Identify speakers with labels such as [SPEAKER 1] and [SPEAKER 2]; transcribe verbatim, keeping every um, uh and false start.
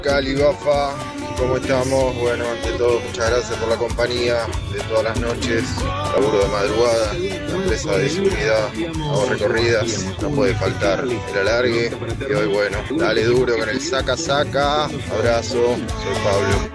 [SPEAKER 1] Cali, Bafa, ¿cómo estamos? Bueno, ante todo, muchas gracias por la compañía de todas las noches, laburo de madrugada, la empresa de seguridad, hago recorridas, no puede faltar el alargue, y hoy bueno, dale duro con el saca saca, abrazo, soy Pablo.